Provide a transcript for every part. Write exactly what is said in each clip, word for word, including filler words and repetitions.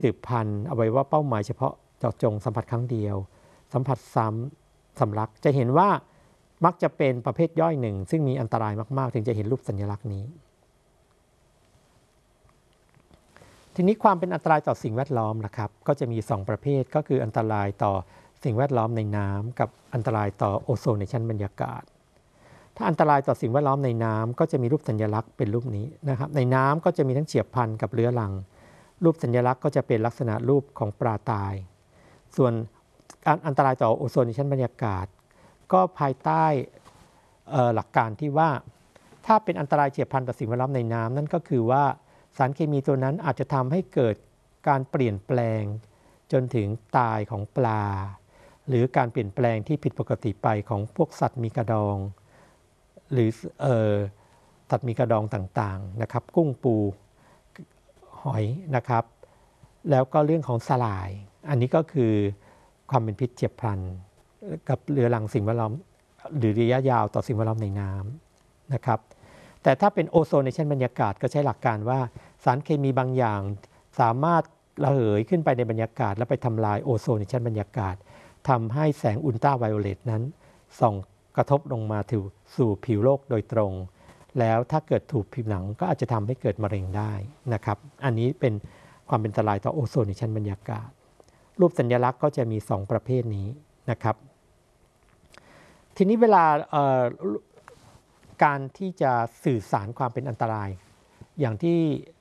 สืบพันธุ์อวัยวะเป้าหมายเฉพาะเจาะจงสัมผัสครั้งเดียวสัมผัสซ้ำสำลักจะเห็นว่ามักจะเป็นประเภทย่อยหนึ่งซึ่งมีอันตรายมากๆถึงจะเห็นรูปสัญลักษณ์นี้ทีนี้ความเป็นอันตรายต่อสิ่งแวดล้อมนะครับก็จะมีสองประเภทก็คืออันตรายต่อสิ่งแวดล้อมในน้ำกับอันตรายต่อโอโซนในชั้นบรรยากาศถ้าอันตรายต่อสิ่งแวดล้อมในน้ำก็จะมีรูปสัญลักษณ์เป็นรูปนี้นะครับในน้ำก็จะมีทั้งเฉียบพลันกับเรื้อรังรูปสัญลักษณ์ก็จะเป็นลักษณะรูปของปลาตายส่วนการอันตรายต่อโอโซนในชั้นบรรยากาศก็ภายใต้หลักการที่ว่าถ้าเป็นอันตรายเฉียบพลันต่อสิ่งแวดล้อมในน้ำนั่นก็คือว่าสารเคมีตัวนั้นอาจจะทำให้เกิดการเปลี่ยนแปลงจนถึงตายของปลาหรือการเปลี่ยนแปลงที่ผิดปกติไปของพวกสัตว์มีกระดองหรือเอ่อสัตว์มีกระดองต่างๆนะครับกุ้งปูหอยนะครับแล้วก็เรื่องของสลายอันนี้ก็คือความเป็นพิษเฉียบพลันกับเรื้อรังสิ่งแวดล้อมหรือระยะยาวต่อสิ่งแวดล้อมในน้ำนะครับแต่ถ้าเป็นโอโซนในชั้นบรรยากาศก็ใช้หลักการว่าสารเคมีบางอย่างสามารถระเหยขึ้นไปในบรรยากาศและไปทำลายโอโซนในชั้นบรรยากาศทำให้แสงอุลตราไวโอเลตนั้นส่องกระทบลงมาถึงสู่ผิวโลกโดยตรงแล้วถ้าเกิดถูกผิวหนังก็อาจจะทำให้เกิดมะเร็งได้นะครับอันนี้เป็นความเป็นอันตรายต่อโอโซนในชั้นบรรยากาศรูปสัญลักษณ์ก็จะมีสองประเภทนี้นะครับทีนี้เวลาการที่จะสื่อสารความเป็นอันตรายอย่างที่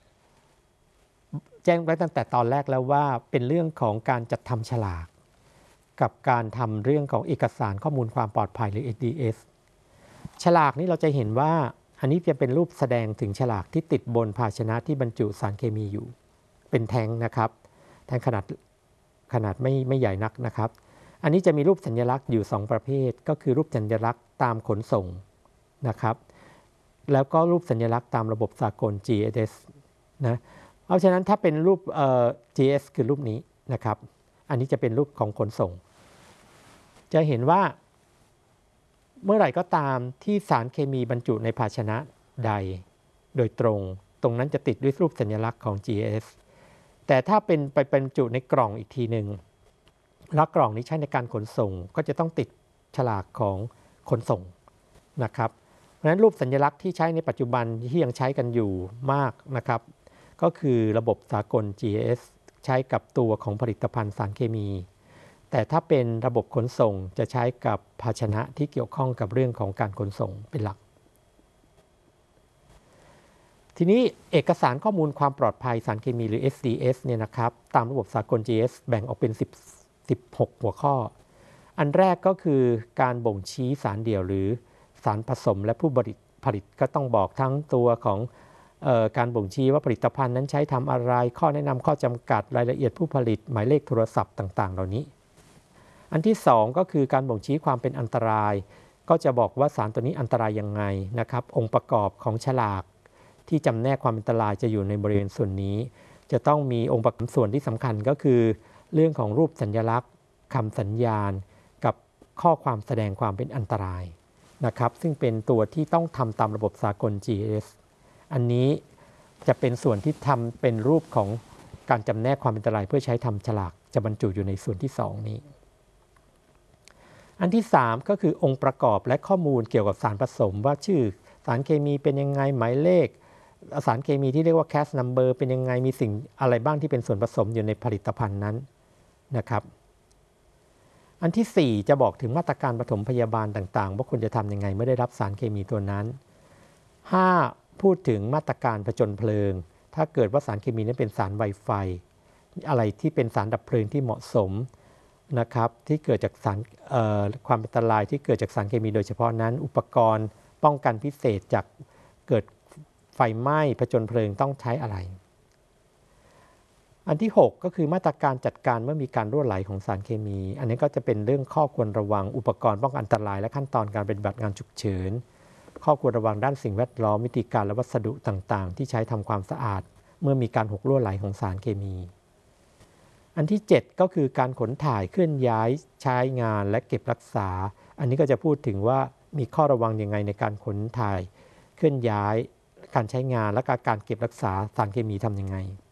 แจ้งไว้ตั้งแต่ตอนแรกแล้วว่าเป็นเรื่องของการจัดทำฉลากกับการทำเรื่องของเอกสารข้อมูลความปลอดภัยหรือ เอ ดี เอส ฉลากนี้เราจะเห็นว่าอันนี้จะเป็นรูปแสดงถึงฉลากที่ติดบนภาชนะที่บรรจุสารเคมีอยู่เป็นแท้งนะครับแท้งขนาดขนาดไม่ไม่ใหญ่นักนะครับอันนี้จะมีรูปสัญลักษณ์อยู่สองประเภทก็คือรูปสัญลักษณ์ตามขนส่งนะครับแล้วก็รูปสัญลักษณ์ตามระบบสากล จี เอส นะเพราะฉะนั้นถ้าเป็นรูปเอ่อ จี เอส คือรูปนี้นะครับอันนี้จะเป็นรูปของขนส่งจะเห็นว่าเมื่อไหร่ก็ตามที่สารเคมีบรรจุในภาชนะใดโดยตรงตรงนั้นจะติดด้วยรูปสัญลักษณ์ของ จี เอส แต่ถ้าเป็นไปบรรจุในกล่องอีกทีหนึ่งแล้วกล่องนี้ใช้ในการขนส่งก็จะต้องติดฉลากของขนส่งนะครับเพราะฉะนั้นรูปสัญลักษณ์ที่ใช้ในปัจจุบันที่ยังใช้กันอยู่มากนะครับก็คือระบบสากล จี เอส ใช้กับตัวของผลิตภัณฑ์สารเคมีแต่ถ้าเป็นระบบขนส่งจะใช้กับภาชนะที่เกี่ยวข้องกับเรื่องของการขนส่งเป็นหลักทีนี้เอกสารข้อมูลความปลอดภัยสารเคมีหรือ เอส ดี เอส เนี่ยนะครับตามระบบสากล จี เอส แบ่งออกเป็น10 สิบหกหัวข้ออันแรกก็คือการบ่งชี้สารเดี่ยวหรือสารผสมและผู้ผลิตผลิตก็ต้องบอกทั้งตัวของเอ่อการบ่งชี้ว่าผลิตภัณฑ์นั้นใช้ทำอะไรข้อแนะนำข้อจำกัดรายละเอียดผู้ผลิตหมายเลขโทรศัพท์ต่างๆเหล่านี้อันที่สองก็คือการบ่งชี้ความเป็นอันตรายก็จะบอกว่าสารตัวนี้อันตรายยังไงนะครับองค์ประกอบของฉลากที่จำแนกความอันตรายจะอยู่ในบริเวณส่วนนี้จะต้องมีองค์ประกอบส่วนที่สำคัญก็คือเรื่องของรูปสัญลักษณ์คำสัญญาณกับข้อความแสดงความเป็นอันตรายนะครับซึ่งเป็นตัวที่ต้องทำตามระบบสากล จี เอส อันนี้จะเป็นส่วนที่ทำเป็นรูปของการจำแนกความเป็นอันตรายเพื่อใช้ทำฉลากจะบรรจุอยู่ในส่วนที่สองนี้อันที่สามก็คือองค์ประกอบและข้อมูลเกี่ยวกับสารผสมว่าชื่อสารเคมีเป็นยังไงหมายเลขสารเคมีที่เรียกว่า แคส number เป็นยังไงมีสิ่งอะไรบ้างที่เป็นส่วนผสมอยู่ในผลิตภัณฑ์นั้นนะครับอันที่สี่จะบอกถึงมาตรการปฐมพยาบาลต่างๆว่าควรจะทำยังไงเมื่อได้รับสารเคมีตัวนั้นห้าพูดถึงมาตรการผจญเพลิงถ้าเกิดว่าสารเคมีนั้นเป็นสารไวไฟอะไรที่เป็นสารดับเพลิงที่เหมาะสมนะครับที่เกิดจากสารความอันตรายที่เกิดจากสารเคมีโดยเฉพาะนั้นอุปกรณ์ป้องกันพิเศษจากเกิดไฟไหม้ผจญเพลิงต้องใช้อะไรอันที่หกก็คือมาตรการจัดการเมื่อมีการรั่วไหลของสารเคมีอันนี้ก็จะเป็นเรื่องข้อควรระวังอุปกรณ์ป้องกันอันตรายและขั้นตอนการปฏิบัติงานฉุกเฉินข้อควรระวังด้านสิ่งแวดล้อมวิธีการและวัสดุต่างๆที่ใช้ทำความสะอาดเมื่อมีการหกรั่วไหลของสารเคมีอันที่เจ็ดก็คือการขนถ่ายเคลื่อนย้ายใช้งานและเก็บรักษาอันนี้ก็จะพูดถึงว่ามีข้อระวังยังไงในการขนถ่ายเคลื่อนย้ายการใช้งานและการเก็บรักษาสารเคมีทำยังไง